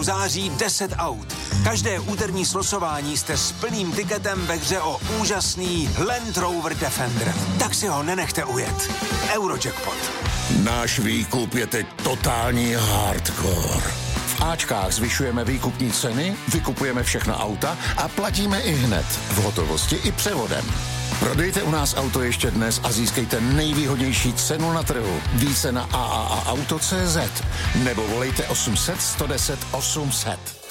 září 10 aut. Každé úterní slosování jste s plným tiketem ve hře o úžasný Land Rover Defender. Tak si ho nenechte ujet. Eurojackpot. Náš výkup je teď totální hardcore. V Ačkách zvyšujeme výkupní ceny, vykupujeme všechna auta a platíme i hned. V hotovosti i převodem. Prodejte u nás auto ještě dnes a získejte nejvýhodnější cenu na trhu. Více na AAAauto.cz nebo volejte 800 110 800.